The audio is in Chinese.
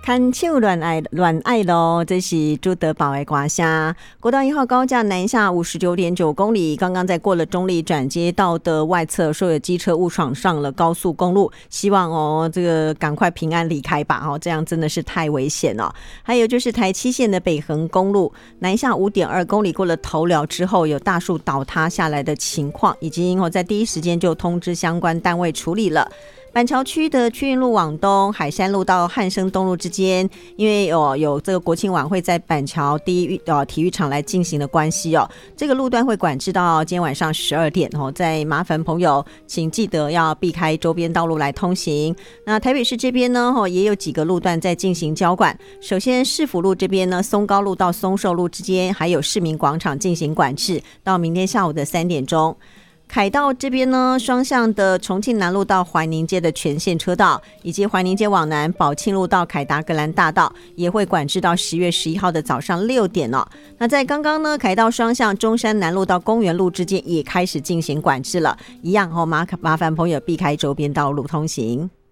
看手乱爱咯，这是朱德宝的歌声。国道1号高架南下59.9公里，刚刚在过了中立转接道的外侧，说有机车误闯上了高速公路，希望这个赶快平安离开吧这样真的是太危险了。还有就是台7线的北横公路南下5.2公里，过了头寮之后，有大树倒塌下来的情况，已经在第一时间就通知相关单位处理了。板桥区的区运路往东，海山路到汉生东路之间，因为有这个国庆晚会在板桥体育场来进行的关系这个路段会管制到今天晚上12点再麻烦朋友请记得要避开周边道路来通行。那台北市这边呢也有几个路段在进行交管，首先市府路这边呢，松高路到松寿路之间，还有市民广场进行管制到明天下午的3点钟。凯道这边呢，双向的重庆南路到怀宁街的全线车道，以及怀宁街往南宝庆路到凯达格兰大道也会管制到10月11号的早上6点那在刚刚呢，凯道双向中山南路到公园路之间也开始进行管制了，一样麻烦朋友避开周边道路通行。